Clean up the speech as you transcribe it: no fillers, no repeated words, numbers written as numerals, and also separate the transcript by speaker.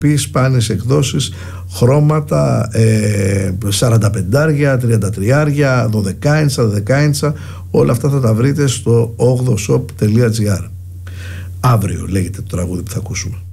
Speaker 1: σπάνιες εκδόσεις, χρώματα, 45, 33, 12, όλα αυτά θα τα βρείτε στο 8shop.gr. Αύριο λέγεται το τραγούδι που θα ακούσουμε.